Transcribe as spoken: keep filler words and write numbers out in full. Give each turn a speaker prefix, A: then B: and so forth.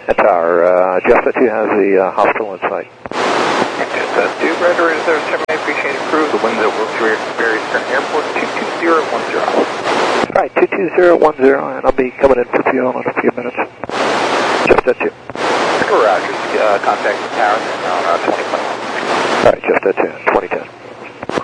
A: At Tower, uh, Jeff that two has the uh, hospital in sight.
B: Just uh, two, Red Raiders there, seven eight, appreciate it, crew. The winds that work through Barry's Current Airport, two two zero one zero.
A: All right, two two zero one zero, and I'll be coming in for fuel in a few minutes. Just that two.
B: Roger, uh, contact the tower, uh, twenty-one.
A: All right, just that two.